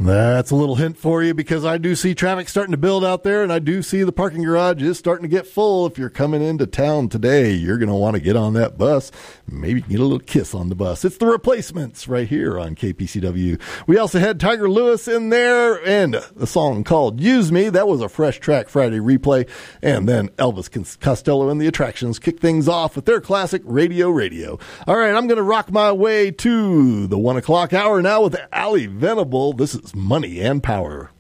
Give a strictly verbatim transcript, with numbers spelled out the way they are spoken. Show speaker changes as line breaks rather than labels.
That's a little hint for you because I do see traffic starting to build out there, and I do see the parking garage is starting to get full. If you're coming into town today, you're going to want to get on that bus. Maybe you can get a little kiss on the bus. It's the Replacements right here on K P C W. We also had Tiger Lewis in there and a song called Use Me. That was a Fresh Track Friday replay. And then Elvis Costello and the Attractions kick things off with their classic Radio Radio. All right, I'm going to rock my way to the one o'clock hour now with Ali Venable. This is Money and Power.